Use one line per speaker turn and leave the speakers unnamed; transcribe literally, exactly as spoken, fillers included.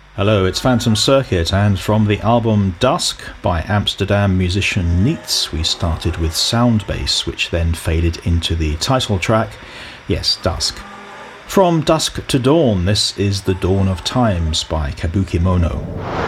Hello, it's Phantom Circuit, and from the album Dusk by Amsterdam musician Neats, we started with Sound Bass, which then faded into the title track, yes, Dusk. From Dusk to Dawn, this is The Dawn of Times by Kabuki Mono.